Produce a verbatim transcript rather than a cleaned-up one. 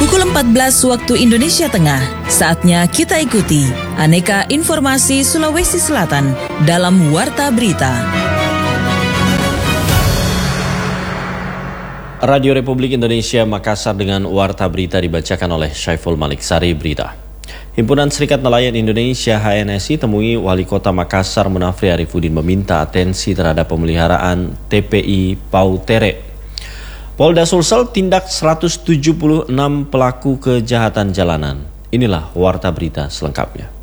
Pukul empat belas waktu Indonesia Tengah, saatnya kita ikuti aneka informasi Sulawesi Selatan dalam Warta Berita. Radio Republik Indonesia Makassar dengan Warta Berita dibacakan oleh Syaiful Malik Sari Berita. Himpunan Serikat Nelayan Indonesia H N S I temui Wali Kota Makassar Munafri Arifuddin meminta atensi terhadap pemeliharaan T P I Pautere. Polda Sulsel tindak seratus tujuh puluh enam pelaku kejahatan jalanan. Inilah Warta Berita selengkapnya.